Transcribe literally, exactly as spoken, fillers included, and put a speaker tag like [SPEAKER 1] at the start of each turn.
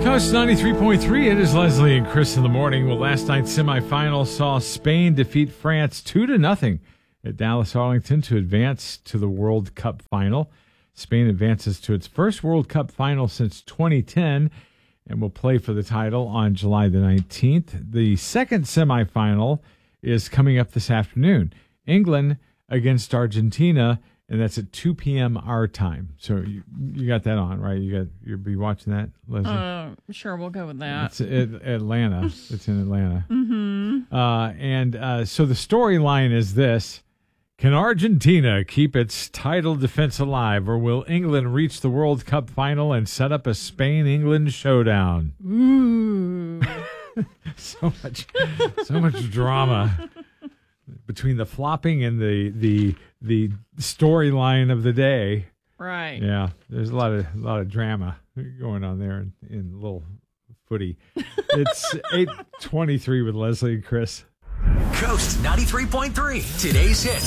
[SPEAKER 1] Coast ninety-three point three, it is Leslie and Chris in the morning. Well, last night's semifinal saw Spain defeat France two to nothing at Dallas Arlington to advance to the World Cup final. Spain advances to its first World Cup final since twenty ten and will play for the title on July the nineteenth. The second semifinal is coming up this afternoon. England against Argentina, and that's at two p.m. our time. So you, you got that on, right? You got you'll be watching that, Leslie?
[SPEAKER 2] Uh, sure, we'll go with that.
[SPEAKER 1] It's at Atlanta. It's in Atlanta.
[SPEAKER 2] Mm-hmm.
[SPEAKER 1] Uh, and uh, so the storyline is this. Can Argentina keep its title defense alive, or will England reach the World Cup final and set up a Spain-England showdown?
[SPEAKER 2] Ooh.
[SPEAKER 1] so much so much drama between the flopping and the the the storyline of the day.
[SPEAKER 2] Right.
[SPEAKER 1] Yeah, there's a lot of a lot of drama going on there in, in little footy. It's eight twenty-three with Leslie and Chris.
[SPEAKER 3] Coast ninety-three point three, today's hits.